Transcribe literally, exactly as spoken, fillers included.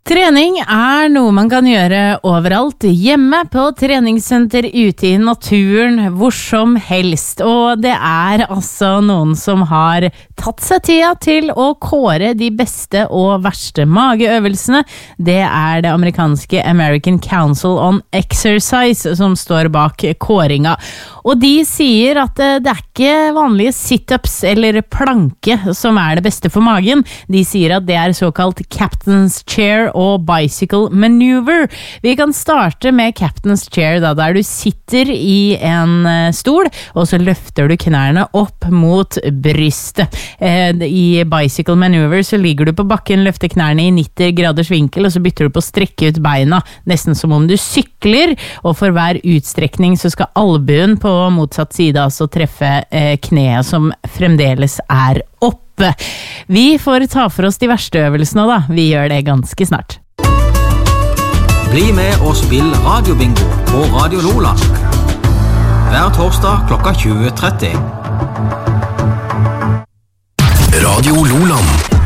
Trening er noe man kan gjøre overalt, hjemme, på treningssenter, ute i naturen, hvor som helst. Og det er altså noen som har tatt seg tida til å kåre de beste og verste mageøvelsene. Det er det amerikanske American Council on Exercise som står bak kåringa. Og de sier at det er ikke vanlige sit-ups eller planke som er det beste for magen. De sier at det er såkalt Captain's Chair og Bicycle Maneuver. Vi kan starte med Captain's Chair, da, der du sitter i en stol, og så løfter du knærne opp mot brystet. I Bicycle Maneuver så ligger du på bakken, løfter knærne i nitti graders vinkel, og så bytter du på å strekke ut beina, nesten som om du sykler, og for hver utstrekning så skal albuen på motsatt side altså treffe kneet som fremdeles er oppe. Vi får ta for oss de verste øvelsene da, vi gjør det ganske snart. Bli med og spill radiobingo på Radio Loland. Hver torsdag klokka tjue tretti. Radio Loland.